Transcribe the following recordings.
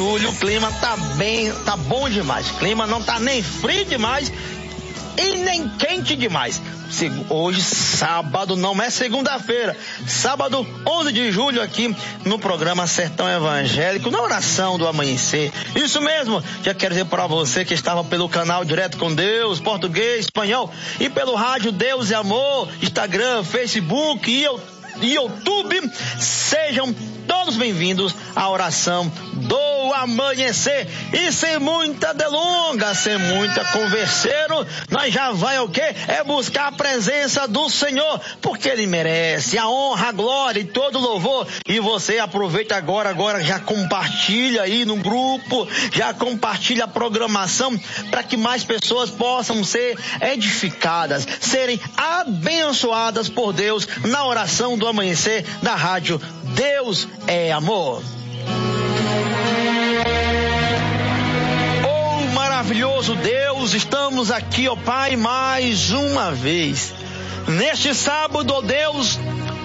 julho, o clima tá bom demais. O clima não tá nem frio demais e nem quente demais. Hoje, sábado, não é segunda-feira, sábado 11 de julho, aqui no programa Sertão Evangélico, na oração do amanhecer. Isso mesmo, já quero dizer para você que estava pelo canal Direto com Deus, português, espanhol, e pelo rádio Deus e Amor, Instagram, Facebook e YouTube, sejam todos bem-vindos à oração do amanhecer. E sem muita delonga, sem muita converseiro, nós já vai o quê? É buscar a presença do Senhor, porque Ele merece a honra, a glória e todo o louvor. E você aproveita agora já compartilha aí no grupo, já compartilha a programação para que mais pessoas possam ser edificadas, serem abençoadas por Deus na oração do amanhecer da rádio Deus é Amor. Oh, maravilhoso Deus, estamos aqui, ó Pai, mais uma vez, neste sábado, ó Deus,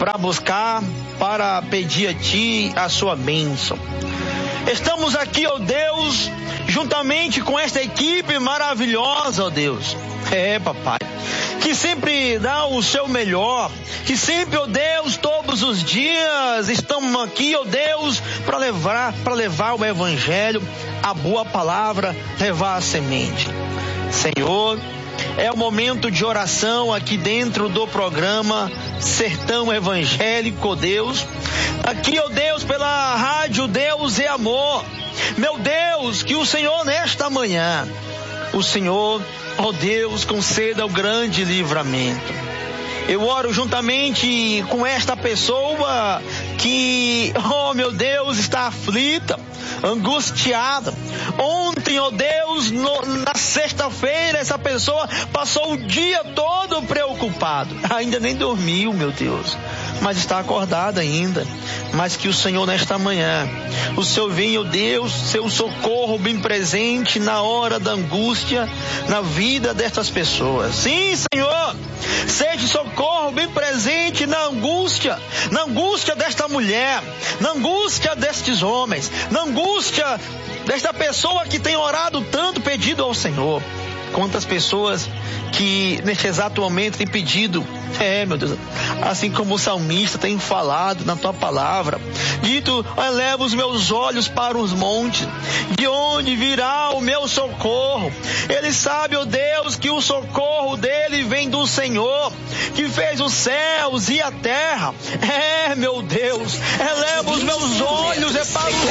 para pedir a Ti a sua bênção. Estamos aqui, ó Deus, juntamente com esta equipe maravilhosa, ó Deus. Papai, que sempre dá o seu melhor, que sempre, ó Deus, todos os dias estamos aqui, ó Deus, para levar o evangelho, a boa palavra, levar a semente. Senhor, é o momento de oração aqui dentro do programa Sertão Evangélico, ó Deus. Aqui, ó Deus, pela rádio Deus e Amor. Meu Deus, que o Senhor nesta manhã, o Senhor, ó Deus, conceda o grande livramento. Eu oro juntamente com esta pessoa que, oh meu Deus, está aflita, angustiada. Ontem, ó Deus, na sexta-feira, essa pessoa passou o dia todo preocupado. Ainda nem dormiu, meu Deus, mas está acordada ainda. Mas que o Senhor nesta manhã, o Senhor venha, ó Deus, seu socorro bem presente na hora da angústia, na vida destas pessoas. Sim, Senhor, seja socorro bem presente na angústia desta mulher, na angústia destes homens, na angústia desta pessoa que tem orado tanto, pedido ao Senhor. Quantas pessoas que neste exato momento têm pedido, meu Deus, assim como o salmista tem falado na tua palavra, dito, eleva os meus olhos para os montes, de onde virá o meu socorro? Ele sabe, ó Deus, que o socorro dele vem do Senhor, que fez os céus e a terra. Meu Deus, eleva os meus olhos para os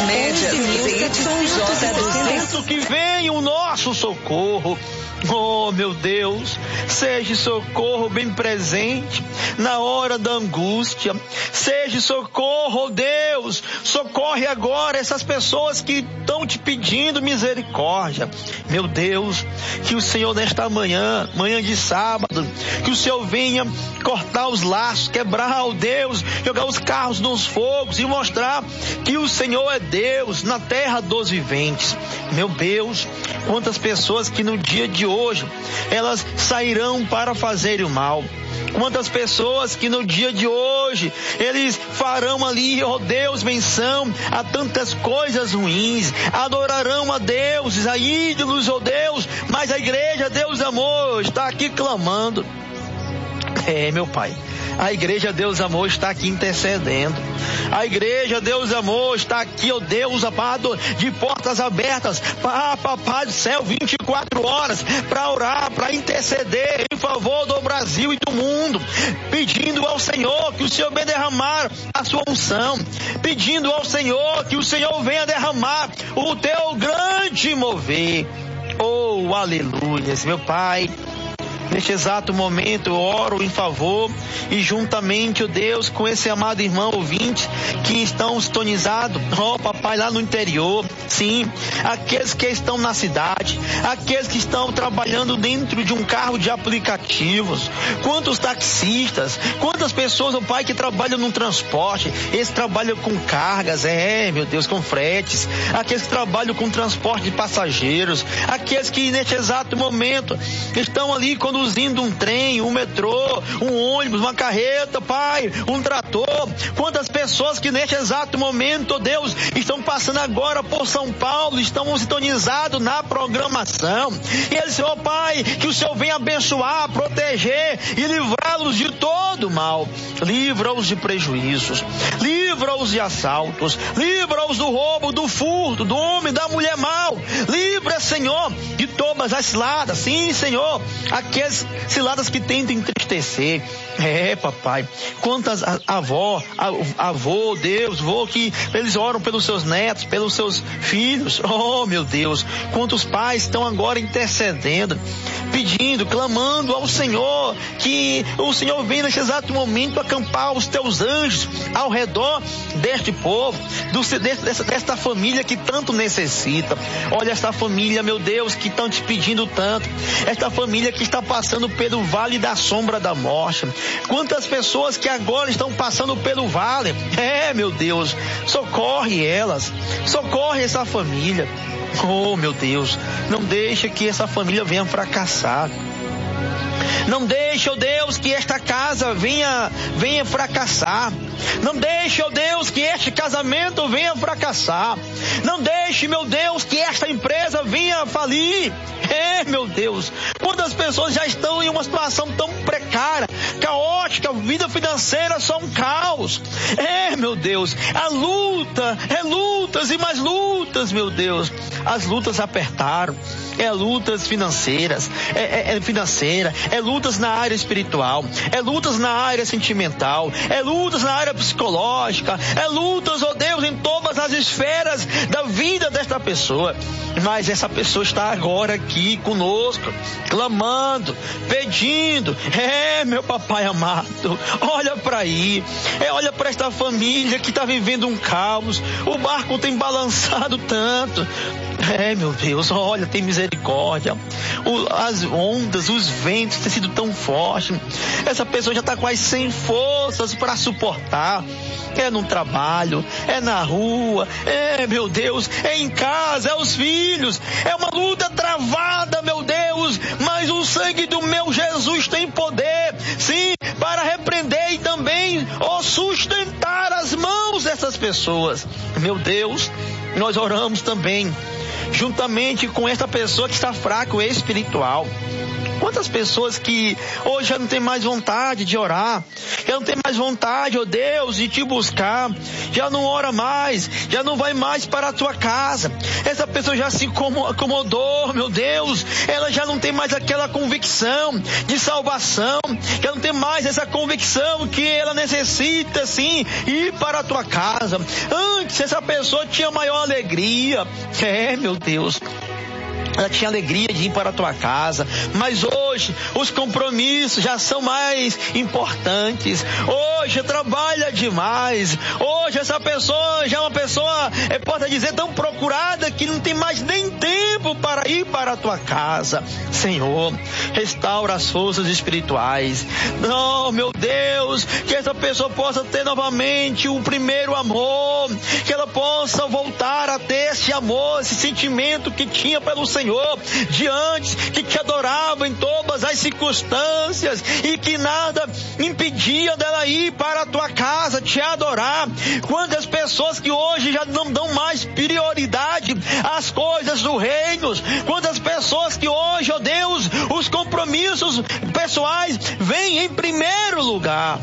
montes, que vem o nosso socorro. Oh, meu Deus, seja socorro bem presente na hora da angústia. Seja socorro, oh Deus, socorre agora essas pessoas que estão te pedindo misericórdia. Meu Deus, que o Senhor nesta manhã de sábado, que o Senhor venha cortar os laços, quebrar, oh Deus, jogar os carros nos fogos e mostrar que o Senhor é Deus na terra dos viventes. Meu Deus, quantas pessoas que no dia de hoje elas sairão para fazer o mal. Quantas pessoas que no dia de hoje eles farão ali, ó Deus, menção a tantas coisas ruins, adorarão a Deus, a ídolos, ó Deus, mas a igreja Deus Amor está aqui clamando. Meu Pai, a igreja Deus Amor está aqui intercedendo. A igreja Deus Amor está aqui, ó Deus amado, de portas abertas para Papai do Céu 24 horas, para orar, para interceder em favor do Brasil e do mundo, pedindo ao Senhor que o Senhor venha derramar a sua unção, pedindo ao Senhor que o Senhor venha derramar o teu grande mover. Oh, aleluia, meu Pai. Neste exato momento eu oro em favor e juntamente, ó Deus, com esse amado irmão ouvinte que estão sintonizados, ó Papai, lá no interior, sim, aqueles que estão na cidade, aqueles que estão trabalhando dentro de um carro de aplicativos, quantos taxistas, quantas pessoas, ó Pai, que trabalham no transporte, eles trabalham com cargas, meu Deus, com fretes, aqueles que trabalham com transporte de passageiros, aqueles que neste exato momento estão ali quando conduzindo um trem, um metrô, um ônibus, uma carreta, Pai, um trator. Quantas pessoas que neste exato momento, ó Deus, estão passando agora por São Paulo, estão sintonizados na programação. E eles, ó Pai, que o Senhor venha abençoar, proteger e livrá-los de todo mal. Livra-os de prejuízos, livra-os de assaltos, livra-os do roubo, do furto, do homem, da mulher mau. Livra, Senhor, de todas as ciladas. Sim, Senhor, aquelas ciladas que tentam entristecer. Papai, quantas avô, Deus, que eles oram pelos seus netos, pelos seus filhos. Oh, meu Deus, quantos pais estão agora intercedendo, pedindo, clamando ao Senhor, que o Senhor venha nesse exato momento acampar os teus anjos ao redor deste povo, desta família que tanto necessita. Olha esta família, meu Deus, que estão te pedindo tanto, esta família que está passando pelo vale da sombra da morte. Quantas pessoas que agora estão passando pelo vale, meu Deus, socorre elas, socorre essa família. Oh, meu Deus, não deixa que essa família venha fracassar. Não deixe, ó Deus, que esta casa venha fracassar. Não deixe, ó Deus, que este casamento venha fracassar. Não deixe, meu Deus, que esta empresa venha falir. Meu Deus, quantas pessoas já estão em uma situação tão precária, caótica, vida financeira só um caos. Meu Deus, a luta, lutas e mais lutas, meu Deus. As lutas apertaram, lutas financeiras, lutas na área espiritual, lutas na área sentimental, lutas na área psicológica, lutas, ó Deus, em todas as esferas da vida desta pessoa. Mas essa pessoa está agora aqui conosco, clamando, pedindo. Meu papai amado, olha para aí, olha para esta família que está vivendo um caos. O barco tem balançado tanto. Meu Deus, olha, tem misericórdia. As ondas, os ventos têm sido tão fortes. Essa pessoa já está quase sem forças para suportar. No trabalho, na rua, meu Deus, em casa, os filhos. É uma luta travada, meu Deus, mas o sangue do meu Jesus tem poder, sim, para repreender e também sustentar as mãos dessas pessoas. Meu Deus, nós oramos também juntamente com esta pessoa que está fraca espiritual. Quantas pessoas que hoje já não tem mais vontade de orar, já não tem mais vontade, ó Deus, de te buscar, já não ora mais, já não vai mais para a tua casa. Essa pessoa já se acomodou, meu Deus, ela já não tem mais aquela convicção de salvação, já não tem mais essa convicção que ela necessita, sim, ir para a tua casa. Antes essa pessoa tinha maior alegria, meu Deus, ela tinha alegria de ir para a tua casa, mas hoje os compromissos já são mais importantes. Hoje trabalha demais. Hoje essa pessoa já é uma pessoa, pode dizer, tão procurada que não tem mais nem tempo para ir para a tua casa. Senhor, restaura as forças espirituais. Não, meu Deus, que essa pessoa possa ter novamente o primeiro amor, que ela possa voltar a ter esse amor, esse sentimento que tinha pelo Senhor de antes, que te adorava em todas as circunstâncias e que nada impedia dela ir para a tua casa te adorar. Quantas pessoas que hoje já não dão mais prioridade às coisas do reino, quantas pessoas que hoje, ó Deus, os compromissos pessoais vêm em primeiro lugar.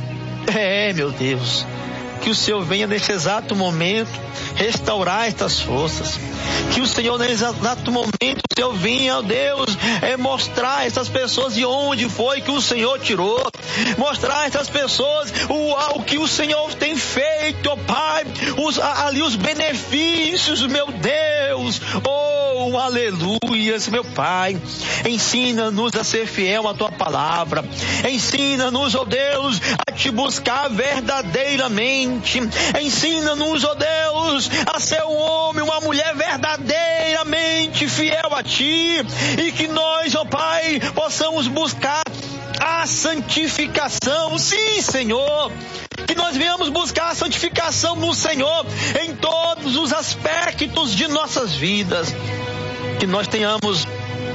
Meu Deus, que o Senhor venha nesse exato momento restaurar estas forças. Que o Senhor nesse exato momento, o Senhor venha, ó Deus, mostrar a essas pessoas de onde foi que o Senhor tirou. Mostrar a essas pessoas o que o Senhor tem feito, ó Pai. Os benefícios, meu Deus. Oh, aleluias, meu Pai. Ensina-nos a ser fiel à tua palavra. Ensina-nos, ó Deus, a te buscar verdadeiramente. Ensina-nos, ó Deus, a ser um homem, uma mulher verdadeiramente fiel a ti, e que nós, ó Pai, possamos buscar a santificação. Sim, Senhor, que nós venhamos buscar a santificação no Senhor em todos os aspectos de nossas vidas, que nós tenhamos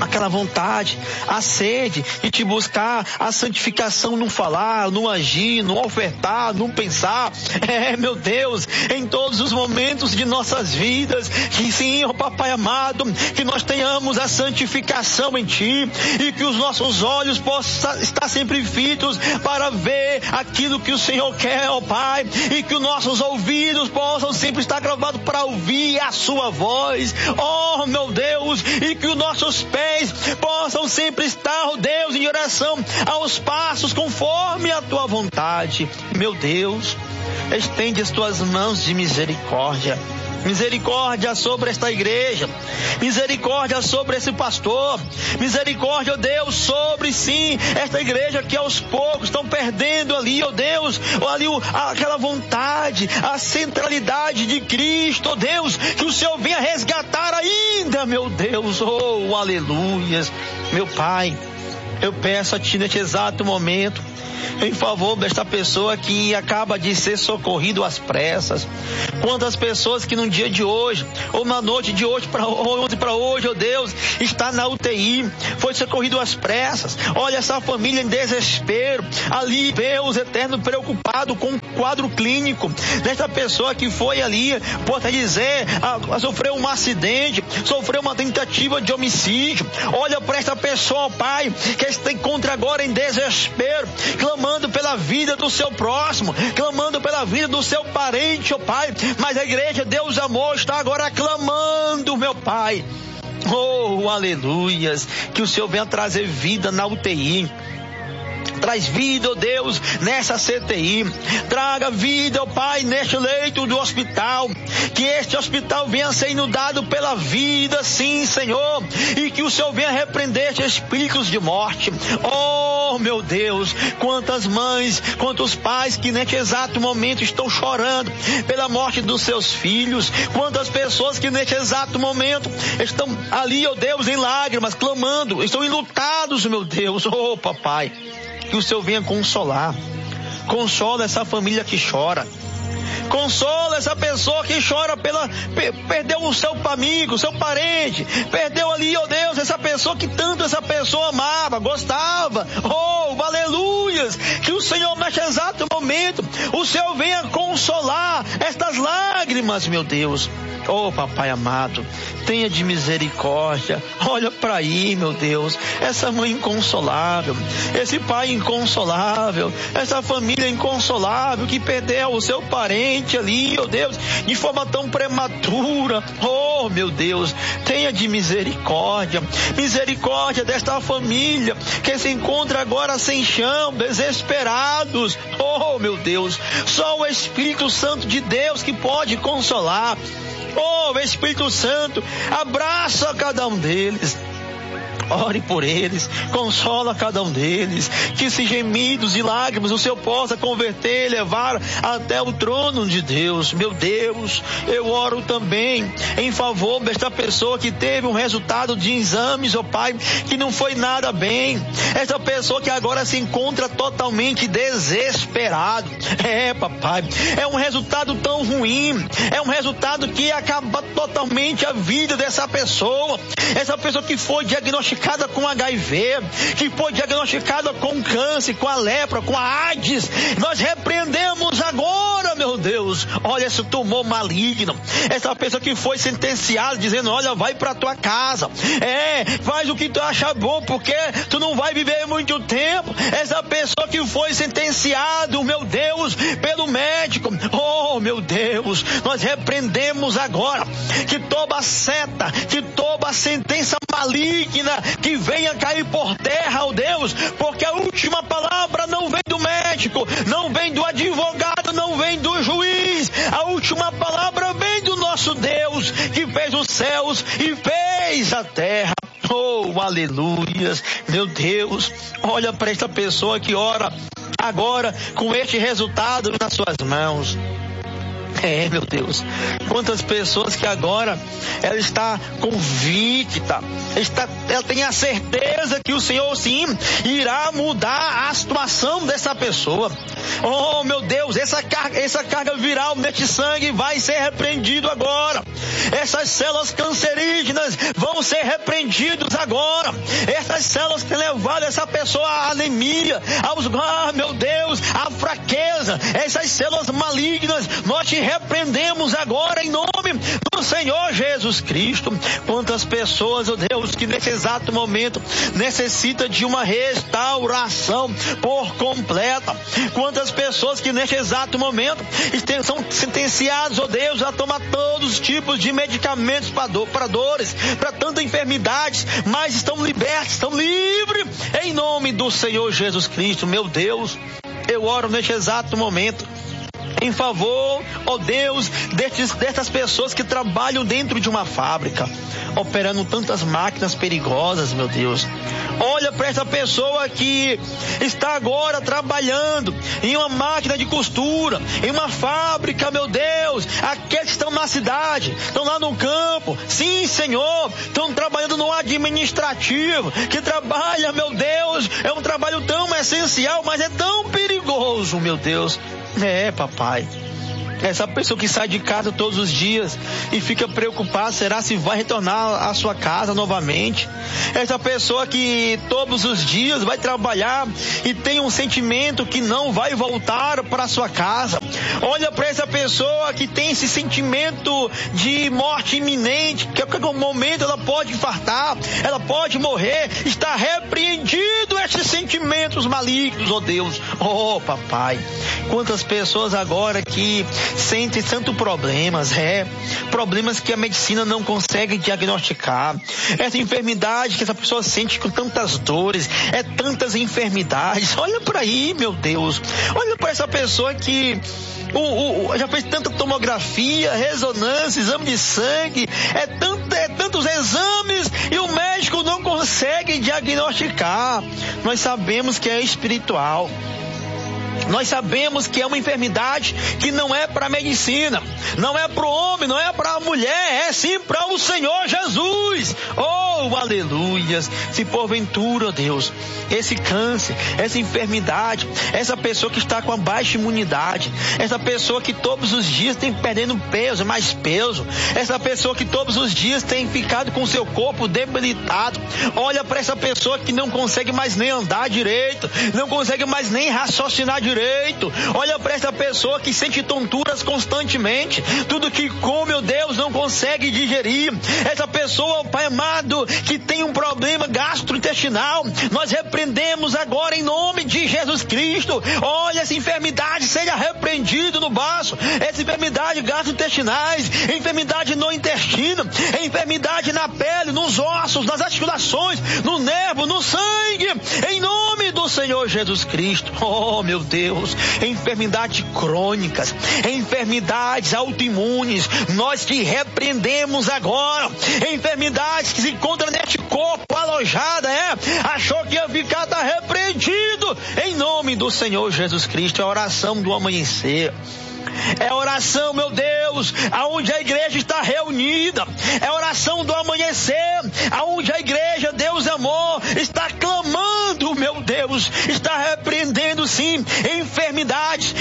aquela vontade, a sede de te buscar, a santificação no falar, no agir, no ofertar, no pensar. Meu Deus, em todos os momentos de nossas vidas, que sim, ó Papai amado, que nós tenhamos a santificação em Ti e que os nossos olhos possam estar sempre fitos para ver aquilo que o Senhor quer, ó Pai, e que os nossos ouvidos possam sempre estar gravados para ouvir a Sua voz, ó meu Deus, e que os nossos pés possam sempre estar, ó Deus, em direção aos passos conforme a Tua vontade. Meu Deus, estende as Tuas mãos de misericórdia. Misericórdia sobre esta igreja, misericórdia sobre esse pastor, misericórdia, ó Deus, sobre sim, esta igreja que aos poucos estão perdendo ali, ó Deus, aquela vontade, a centralidade de Cristo, ó Deus, que o Senhor venha resgatar ainda, meu Deus, oh, aleluias, meu Pai, eu peço a Ti neste exato momento, em favor desta pessoa que acaba de ser socorrido às pressas. Quantas pessoas que no dia de hoje, ou na noite de hoje para hoje, ó Deus, está na UTI, foi socorrido às pressas. Olha essa família em desespero, ali, Deus eterno, preocupado com o quadro clínico desta pessoa que foi ali, pode dizer, sofreu um acidente, sofreu uma tentativa de homicídio. Olha para esta pessoa, Pai, que se encontra agora em desespero, clamando pela vida do seu próximo, clamando pela vida do seu parente, ó Pai, mas a igreja Deus Amor está agora clamando, meu Pai, oh, aleluias, que o Senhor venha trazer vida na UTI, traz vida, ó Deus, nessa CTI, traga vida, ó Pai, neste leito do hospital, que este hospital venha ser inundado pela vida, sim, Senhor, e que o Senhor venha repreender estes espíritos de morte. Oh, meu Deus, quantas mães, quantos pais que neste exato momento estão chorando pela morte dos seus filhos, quantas pessoas que neste exato momento estão ali, ó Deus, em lágrimas, clamando, estão enlutados, meu Deus, oh, Papai, que o Senhor venha consolar, consola essa família que chora, consola essa pessoa que chora perdeu o seu amigo, o seu parente, perdeu ali, ó Deus, essa pessoa que tanto essa pessoa amava, gostava, oh, aleluias, que o Senhor neste exato momento, o Senhor venha consolar estas lágrimas, meu Deus. Oh, Papai amado, tenha de misericórdia, olha para aí, meu Deus, essa mãe inconsolável, esse pai inconsolável, essa família inconsolável que perdeu o seu parente ali, oh Deus, de forma tão prematura. Oh, meu Deus, tenha de misericórdia, misericórdia desta família que se encontra agora sem chão, desesperados. Oh, meu Deus, só o Espírito Santo de Deus que pode consolar. Oh, Espírito Santo, abraça cada um deles. Ore por eles, consola cada um deles, que esses gemidos e lágrimas o Senhor possa converter e levar até o trono de Deus. Meu Deus, eu oro também em favor desta pessoa que teve um resultado de exames, ó Pai, que não foi nada bem. Essa pessoa que agora se encontra totalmente desesperado. Papai, é um resultado tão ruim, é um resultado que acaba totalmente a vida dessa pessoa. Essa pessoa que foi diagnosticada com HIV, que foi diagnosticada com câncer, com a lepra, com a AIDS, nós repreendemos agora, meu Deus, olha esse tumor maligno, essa pessoa que foi sentenciada dizendo, olha, vai pra tua casa, faz o que tu acha bom, porque tu não vai viver muito tempo. Essa pessoa que foi sentenciada, meu Deus, pelo médico, oh meu Deus, nós repreendemos agora, que toda seta, que toda sentença maligna que venha cair por terra, ó Deus, porque a última palavra não vem do médico, não vem do advogado, não vem do juiz, a última palavra vem do nosso Deus, que fez os céus e fez a terra. Oh, aleluias, meu Deus, olha para esta pessoa que ora agora com este resultado nas suas mãos. Meu Deus, quantas pessoas que agora ela está convicta, ela tem a certeza que o Senhor sim irá mudar a situação dessa pessoa. Oh meu Deus, essa carga viral neste sangue vai ser repreendido agora. Essas células cancerígenas vão ser repreendidas agora. Essas células que têm levado essa pessoa à anemia, meu Deus, à fraqueza, essas células malignas, nós te repreendemos agora em nome do Senhor Jesus Cristo. Quantas pessoas, oh Deus, que nesse exato momento necessita de uma restauração por completa. Quantas pessoas que neste exato momento são sentenciadas, oh Deus, a tomar todos os tipos de medicamentos para dores, para tantas enfermidades, mas estão libertos, estão livres em nome do Senhor Jesus Cristo. Meu Deus, eu oro neste exato momento em favor, ó Deus, destas pessoas que trabalham dentro de uma fábrica, operando tantas máquinas perigosas, meu Deus. Olha para essa pessoa que está agora trabalhando em uma máquina de costura, em uma fábrica, meu Deus. Aqueles que estão na cidade, estão lá no campo, sim, Senhor, estão trabalhando no administrativo, que trabalha, meu Deus, é um trabalho tão essencial, mas é tão perigoso, meu Deus. Papai, essa pessoa que sai de casa todos os dias e fica preocupada, será se vai retornar à sua casa novamente? Essa pessoa que todos os dias vai trabalhar e tem um sentimento que não vai voltar para a sua casa. Olha para essa pessoa que tem esse sentimento de morte iminente, que a qualquer momento ela pode infartar, ela pode morrer. Está repreendido esses sentimentos malignos, ó Deus. Oh, papai, quantas pessoas agora que sentem tantos problemas que a medicina não consegue diagnosticar. Essa enfermidade que essa pessoa sente com tantas dores, tantas enfermidades. Olha para aí, meu Deus. Olha para essa pessoa que já fez tanta tomografia, ressonância, exame de sangue, tantos exames e o médico não consegue diagnosticar. Nós sabemos que é espiritual. Nós sabemos que é uma enfermidade que não é para a medicina, não é para o homem, não é para a mulher, é sim para o Senhor Jesus. Oh, aleluias! Se porventura, Deus, esse câncer, essa enfermidade, essa pessoa que está com a baixa imunidade, essa pessoa que todos os dias tem perdendo peso, mais peso, essa pessoa que todos os dias tem ficado com o seu corpo debilitado, olha para essa pessoa que não consegue mais nem andar direito, não consegue mais nem raciocinar direito. Olha para essa pessoa que sente tonturas constantemente, tudo que come, meu Deus, não consegue digerir. Essa pessoa, Pai amado, que tem um problema gastrointestinal, nós repreendemos agora em nome de Jesus Cristo. Olha, essa enfermidade seja repreendida no baço, essa enfermidade gastrointestinais, enfermidade no intestino, enfermidade na pele, nos ossos, nas articulações, no nervo, no sangue, em nome do Senhor Jesus Cristo. Oh, meu Deus, enfermidades crônicas, enfermidades autoimunes, nós te repreendemos agora. Enfermidades que se encontram neste corpo alojada, achou que ia ficar, está repreendido em nome do Senhor Jesus Cristo. É a oração do amanhecer. É a oração, meu Deus, aonde a igreja está reunida. É a oração do amanhecer, aonde a igreja, Deus amor, está clamando, meu Deus, está repreendendo sim enfermidades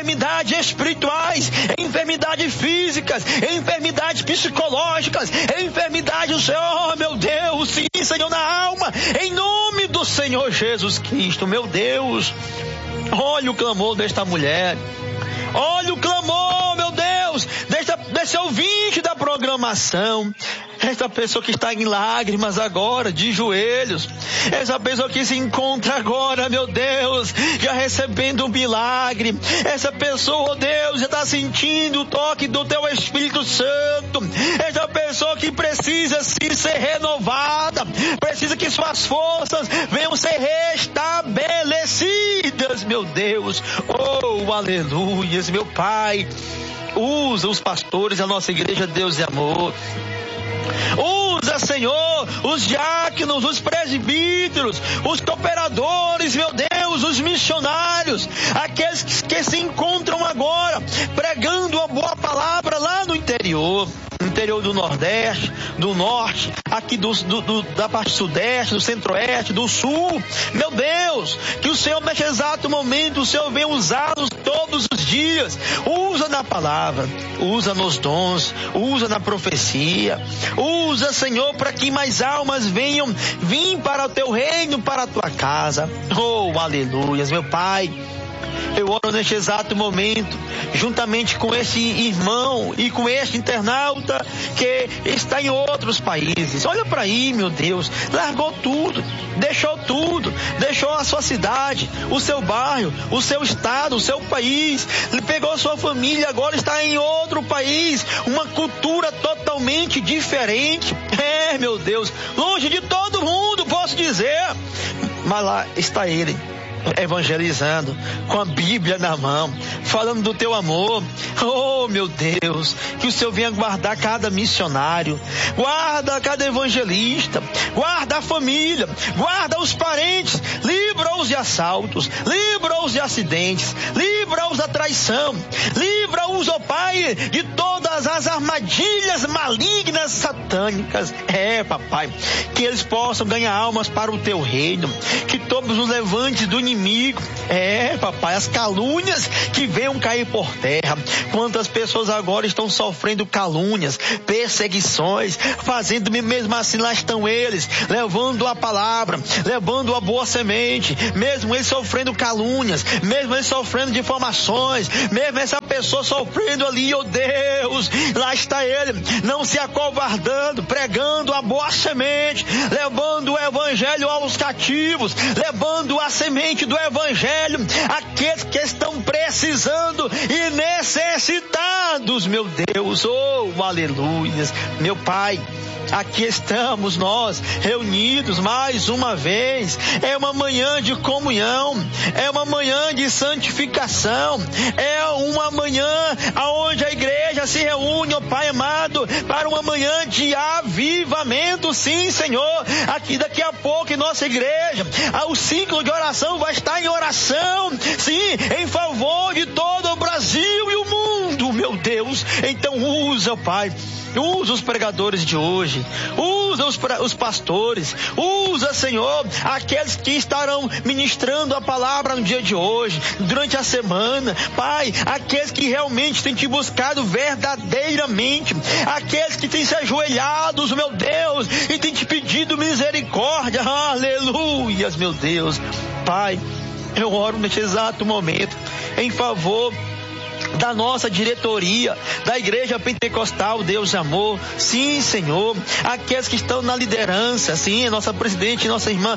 espirituais, enfermidades físicas, enfermidades psicológicas, enfermidades, Senhor, meu Deus, sim, Senhor, na alma, em nome do Senhor Jesus Cristo, meu Deus. Olha o clamor desta mulher. Olha o clamor, meu Deus, desse ouvinte da programação. Essa pessoa que está em lágrimas agora, de joelhos. Essa pessoa que se encontra agora, meu Deus, já recebendo um milagre. Essa pessoa, oh Deus, já está sentindo o toque do Teu Espírito Santo. Essa pessoa que precisa sim ser renovada. Precisa que suas forças venham ser restabelecidas, meu Deus. Oh, aleluias, meu Pai. Usa os pastores da nossa igreja, Deus e amor. Usa, Senhor, os diáconos, os presbíteros, os cooperadores, meu Deus, os missionários, aqueles que se encontram agora pregando a boa palavra interior do Nordeste, do Norte, aqui da parte Sudeste, do Centro-Oeste, do Sul. Meu Deus, que o Senhor, neste exato momento, o Senhor venha usá-los todos os dias. Usa na palavra, usa nos dons, usa na profecia. Usa, Senhor, para que mais almas venham vir para o teu reino, para a tua casa. Oh, aleluias, meu Pai. Eu oro neste exato momento, juntamente com esse irmão e com este internauta que está em outros países. Olha para aí, meu Deus, largou tudo, deixou a sua cidade, o seu bairro, o seu estado, o seu país, pegou sua família, agora está em outro país, uma cultura totalmente diferente. Meu Deus, longe de todo mundo, posso dizer, mas lá está ele, evangelizando, com a Bíblia na mão, falando do teu amor. Oh, meu Deus, que o Senhor venha guardar cada missionário, guarda cada evangelista, guarda a família, guarda os parentes, livra-os de assaltos, livra-os de acidentes, livra-os da traição, livra-os, ó Pai, de todas as armadilhas malignas, satânicas. Papai, que eles possam ganhar almas para o teu reino, que todos os levantes do inimigo, papai, as calúnias que venham cair por terra. Quantas pessoas agora estão sofrendo calúnias, perseguições, fazendo mesmo assim, lá estão eles, levando a palavra, levando a boa semente, mesmo eles sofrendo calúnias, mesmo eles sofrendo difamações, mesmo essa pessoa sofrendo ali, oh Deus, lá está ele, não se acovardando, pregando a boa semente, levando o evangelho aos cativos, levando a semente do evangelho àqueles que estão precisando e necessitados, meu Deus. Oh, aleluias, meu Pai. Aqui estamos nós reunidos mais uma vez. É uma manhã de comunhão, é uma manhã de santificação, é uma manhã aonde a igreja se reúne, ó Pai amado, para uma manhã de avivamento. Sim, Senhor, aqui daqui a pouco em nossa igreja, o ciclo de oração vai estar em oração, sim, em favor de todo o Brasil e o mundo, meu Deus. Então usa, Pai, usa os pregadores de hoje, usa os pastores, usa, Senhor, aqueles que estarão ministrando a palavra no dia de hoje, durante a semana, Pai, aqueles que realmente têm te buscado verdadeiramente, aqueles que têm se ajoelhados, meu Deus, e têm te pedido misericórdia, aleluias, meu Deus. Pai, eu oro neste exato momento em favor da nossa diretoria, da Igreja Pentecostal Deus de Amor. Sim, Senhor, aqueles que estão na liderança, sim, a nossa presidente, nossa irmã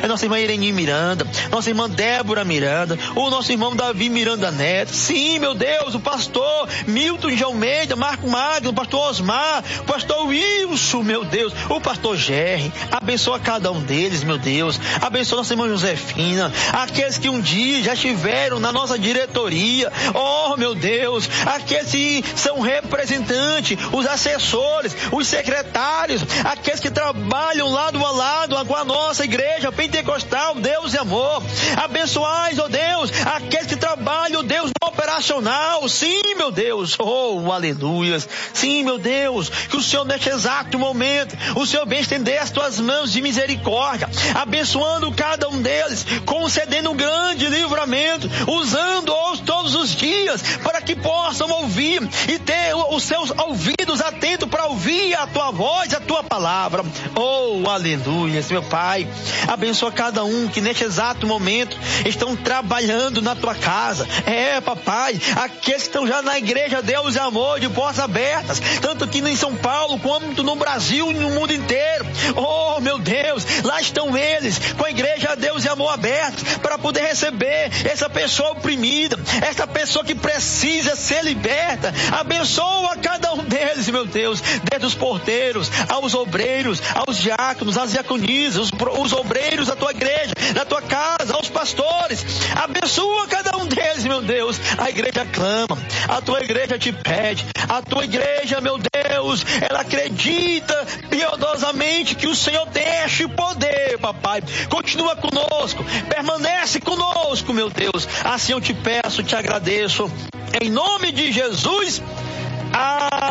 Irene Miranda, nossa irmã Débora Miranda, o nosso irmão Davi Miranda Neto, sim, meu Deus, o pastor Milton de Almeida, Marco Magno, o pastor Osmar, o pastor Wilson, meu Deus, o pastor Gerry, abençoa cada um deles, meu Deus, abençoa nossa irmã Josefina, aqueles que um dia já estiveram na nossa diretoria, oh, meu Deus, aqueles que são representantes, os assessores, os secretários, aqueles que trabalham lado a lado com a nossa igreja pentecostal Deus e Amor, abençoais, ó Deus, aqueles que trabalham, Deus, no operacional, sim, meu Deus, oh, aleluias, sim, meu Deus, que o Senhor neste exato momento, o Senhor venha estender as tuas mãos de misericórdia, abençoando cada um deles, concedendo um grande livramento, usando-os todos os dias, para que possam ouvir e ter os seus ouvidos atentos para ouvir a tua voz, a tua palavra. Oh, aleluia, meu Pai. Abençoa cada um que neste exato momento estão trabalhando na tua casa. Papai, aqueles que estão já na igreja Deus e Amor, de portas abertas, tanto aqui em São Paulo, quanto no Brasil e no mundo inteiro. Oh, meu Deus, lá estão eles, com a igreja Deus e Amor aberta, para poder receber essa pessoa oprimida, essa pessoa que precisa ser liberta. Abençoa cada um deles, meu Deus, desde os porteiros, aos obreiros, aos diáconos, às diaconisas, os obreiros da tua igreja, da tua casa, aos pastores. Abençoa cada um deles, meu Deus. A igreja clama, a tua igreja te pede, a tua igreja, meu Deus, ela acredita piedosamente que o Senhor tem este poder, papai. Continua conosco, permanece conosco, meu Deus. Assim eu te peço, te agradeço, em nome de Jesus. Amém.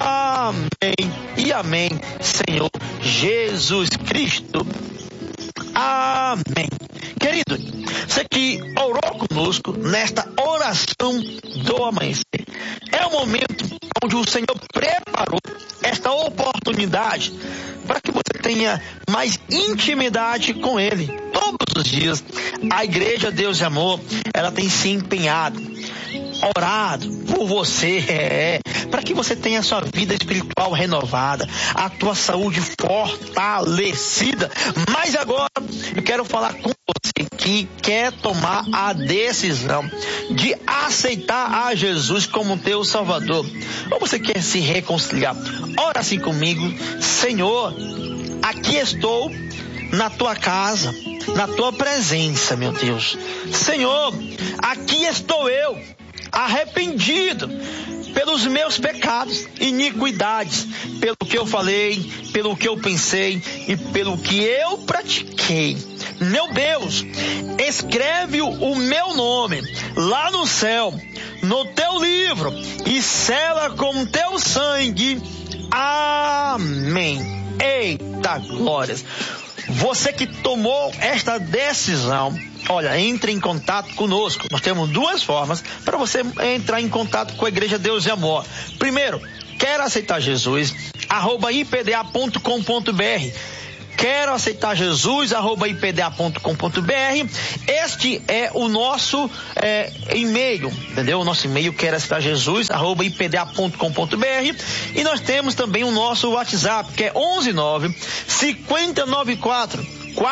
Amém e amém, Senhor Jesus Cristo. Amém. Querido, você que orou conosco nesta oração do amanhecer, é o momento onde o Senhor preparou esta oportunidade para que você tenha mais intimidade com Ele. Todos os dias, a Igreja Deus e Amor, ela tem se empenhado, orado por você, para que você tenha a sua vida espiritual renovada, a tua saúde fortalecida. Mas agora eu quero falar com você que quer tomar a decisão de aceitar a Jesus como teu Salvador, ou você quer se reconciliar. Ora assim comigo: Senhor, aqui estou na tua casa, na tua presença, meu Deus. Senhor, aqui estou eu, arrependido pelos meus pecados, iniquidades, pelo que eu falei, pelo que eu pensei e pelo que eu pratiquei. Meu Deus, escreve o meu nome lá no céu, no teu livro, e sela com teu sangue. Amém. Eita glórias. Você que tomou esta decisão, olha, entre em contato conosco. Nós temos duas formas para você entrar em contato com a Igreja Deus e Amor. Primeiro, quer aceitar Jesus, @ipda.com.br. Quero aceitar Jesus, @ipda.com.br. Este é o nosso e-mail, entendeu? O nosso e-mail, quero aceitar Jesus, @ipda.com.br. E nós temos também o nosso WhatsApp, que é 119 5094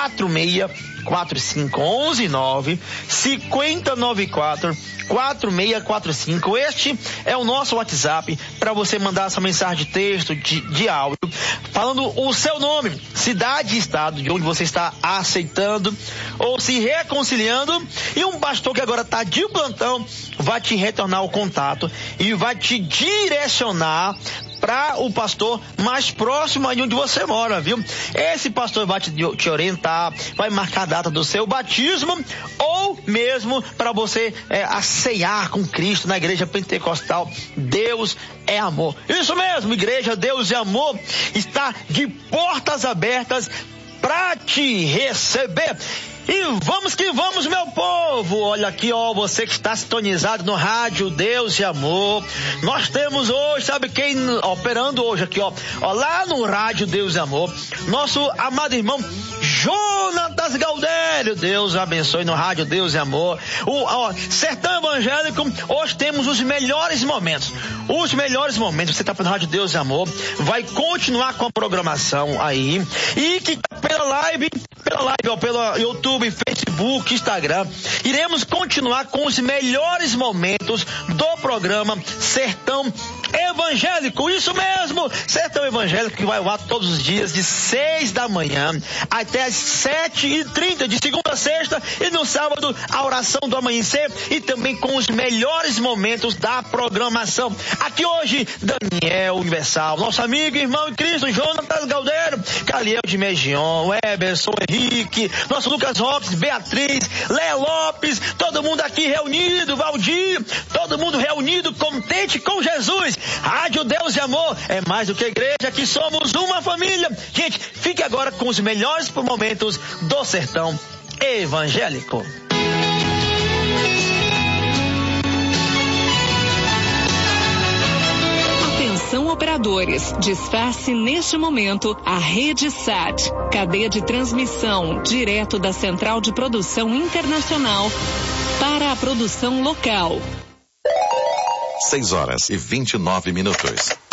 4645. 119 5094 4645. Este é o nosso WhatsApp para você mandar sua mensagem de texto, de áudio, falando o seu nome, cidade e estado de onde você está aceitando ou se reconciliando, e um pastor que agora está de plantão vai te retornar o contato e vai te direcionar para o pastor mais próximo aí onde você mora, viu? Esse pastor vai te orientar, vai marcar a data do seu batismo, ou mesmo para você aceiar com Cristo na Igreja Pentecostal Deus é Amor. Isso mesmo, Igreja Deus é Amor está de portas abertas para te receber. E vamos que vamos, meu povo. Olha aqui, ó, você que está sintonizado no rádio Deus e Amor. Nós temos hoje, sabe quem operando hoje aqui, ó lá no rádio Deus e Amor? Nosso amado irmão Jonatas Gaudério. Deus abençoe no rádio Deus e Amor. Sertão Evangélico, hoje temos os melhores momentos. Os melhores momentos. Você está pelo rádio Deus e Amor, vai continuar com a programação aí. E que pela live, ó, pelo YouTube, Facebook, Instagram, iremos continuar com os melhores momentos do programa Sertão Evangélico. Isso mesmo, Sertão Evangélico, que vai ao ar todos os dias de 6 da manhã até as 7h30, de segunda a sexta, e no sábado a oração do amanhecer, e também com os melhores momentos da programação. Aqui hoje, Daniel Universal, nosso amigo, irmão em Cristo, Jonatas Gaudério, Caliel de Megion, Eberson, Henrique, nosso Lucas Lopes, Beatriz, Léa Lopes, todo mundo aqui reunido, Valdir, todo mundo reunido, contente com Jesus. Rádio Deus e Amor é mais do que igreja, que somos uma família. Gente, fique agora com os melhores momentos do Sertão Evangélico. Atenção, operadores, desface neste momento a Rede SAT, cadeia de transmissão direto da Central de Produção Internacional para a produção local. 6h29.